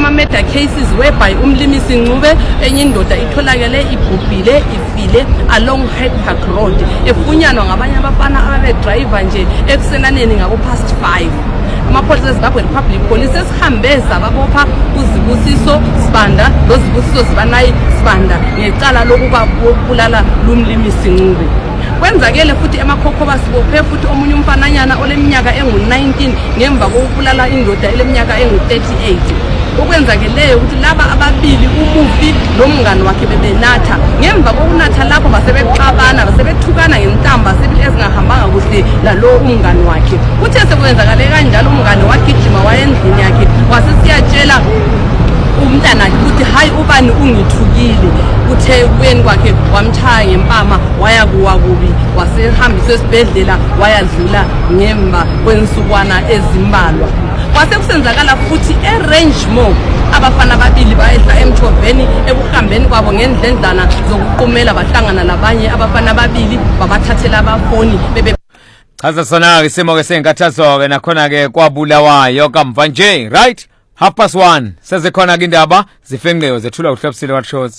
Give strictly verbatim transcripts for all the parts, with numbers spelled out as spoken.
ama-murder cases whereby umlimisi Ncube enye indoda itholakele ibhubhile ifile along Hyde Park Road efunyanwa ngabanye abafana ababedrayiva nje ekusenaneni ngabo past five. Amapholisa eZimbabwe Republic Police esihambe zababopha uZibusiso Sibanda loZibusiso Zibanayi Sibanda ngecala lokuba bulala lumlimisi Ncube. Kwenzakele futhi emakhokhoba sibophe futhi omunye umfananyana oleminyaka engu nineteen ngemva kokubulala indoda eleminyaka engu thirty-eight. Okwenzakeleyo ukuthi laba ababili uMufi lomngane wakhe bebenatha ngemva kokunatha lapho basebexabana basebethukana ngentamba sibili ezingahambanga kuhle lalo umngane wakhe. Uthe sekwenzakale kanjalo umngane wagijima wayendlini yakhe wasesiyatshela umntana ukuthi hayi ubani ungithukile. Uthe kweni kwakhe wamchaya ngempama waya kuwa kubi wasehambiswa esibhedlela wayadlula ngemva kwensukwana ezimbalwa. Kwase kusenzakala futhi eRange Mall abafana ababili bayehla emthoveni ekuhambeni kwabo ngendlendlana zokuqumela bahlangana labanye abafana ababili babathathela abafoni bebe chaza sona ke simo ke senkathazo ke nakhona ke kwabulawayo kamva nje right half past one sezikhona ke indaba zifenqeyo zethula uhlabisile what shows.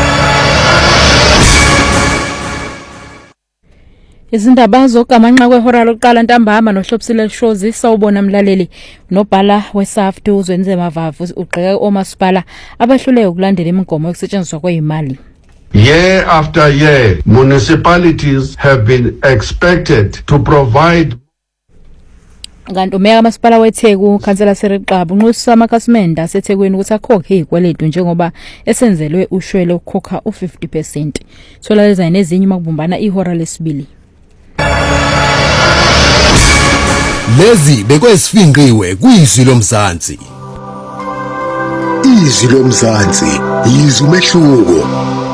Izindaba zogamanqa kwehora lokuqala ntambama nohlobisile shows sawubona mlaleli nobhala weSAFTU uzwenze mavavu ugqeke omasipala abahluleke ukulandela imigomo yokusetshenziswa kwezimali. Year after year, municipalities have been expected to provide. Kanti umeya kamasipala weTheku Councillor Seriqaba unxusisa amakhasimende aseThekwini ukuthi akhokhe izikweletu njengoba esenzelwe ushwele ukukhokha u fifty percent. Thola leza nezinye makubumbana ihora lesibili. Lezi bekwesifinqiwe kwizwi lomzansi. Izwi lomzansi, izwi umehluko.